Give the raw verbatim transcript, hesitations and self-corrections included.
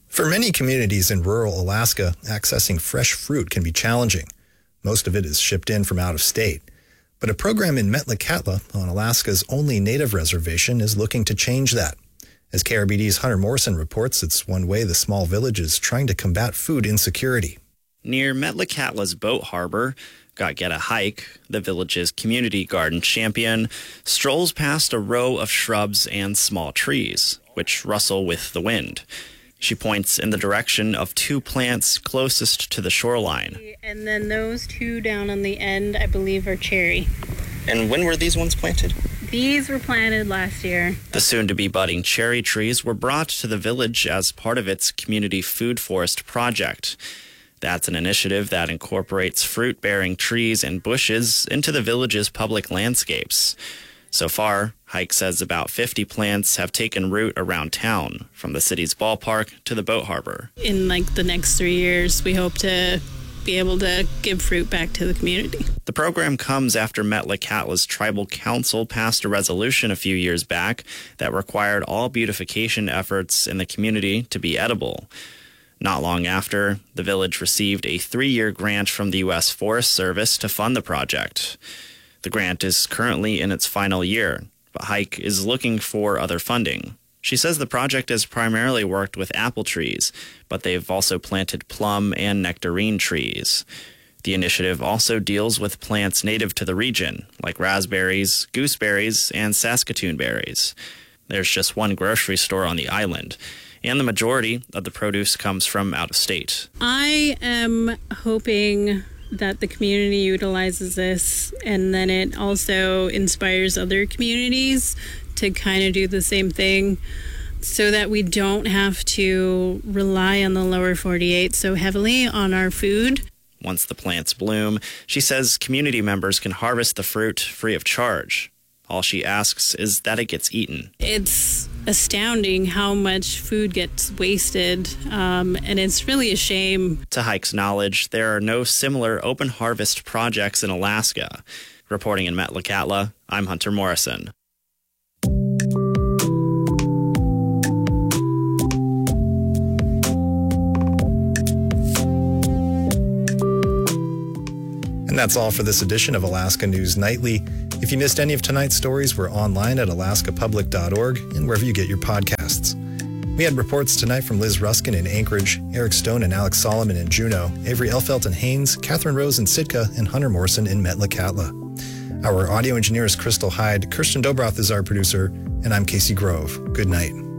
For many communities in rural Alaska, accessing fresh fruit can be challenging. Most of it is shipped in from out of state. But a program in Metlakatla, on Alaska's only native reservation, is looking to change that. As K R B D's Hunter Morrison reports, it's one way the small village is trying to combat food insecurity. Near Metlakatla's boat harbor, Gotgeta Hike, the village's community garden champion, strolls past a row of shrubs and small trees, which rustle with the wind. She points in the direction of two plants closest to the shoreline. And then those two down on the end, I believe, are cherry. And when were these ones planted? These were planted last year. The soon-to-be budding cherry trees were brought to the village as part of its community food forest project. That's an initiative that incorporates fruit-bearing trees and bushes into the village's public landscapes. So far, Hike says about fifty plants have taken root around town, from the city's ballpark to the boat harbor. In like the next three years, we hope to be able to give fruit back to the community. The program comes after Metlakatla's tribal council passed a resolution a few years back that required all beautification efforts in the community to be edible. Not long after, the village received a three-year grant from the U S Forest Service to fund the project. The grant is currently in its final year, but Hike is looking for other funding. She says the project has primarily worked with apple trees, but they've also planted plum and nectarine trees. The initiative also deals with plants native to the region, like raspberries, gooseberries, and Saskatoon berries. There's just one grocery store on the island, and the majority of the produce comes from out of state. I am hoping that the community utilizes this, and then it also inspires other communities to kind of do the same thing, so that we don't have to rely on the lower forty-eight so heavily on our food. Once the plants bloom, she says community members can harvest the fruit free of charge. All she asks is that it gets eaten. It's astounding how much food gets wasted, um, and it's really a shame. To Hike's knowledge, there are no similar open harvest projects in Alaska. Reporting in Metlakatla, I'm Hunter Morrison. And that's all for this edition of Alaska News Nightly. If you missed any of tonight's stories, we're online at alaska public dot org and wherever you get your podcasts. We had reports tonight from Liz Ruskin in Anchorage, Eric Stone and Alex Solomon in Juneau, Avery Elfelt in Haines, Catherine Rose in Sitka, and Hunter Morrison in Metlakatla. Our audio engineer is Crystal Hyde, Kirsten Dobroth is our producer, and I'm Casey Grove. Good night.